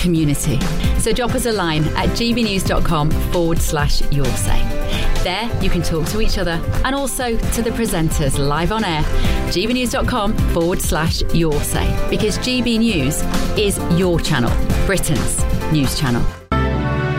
community. So drop us a line at gbnews.com/yoursay. There you can talk to each other and also to the presenters live on air. gbnews.com/yoursay, because GB News is your channel, Britain's news channel.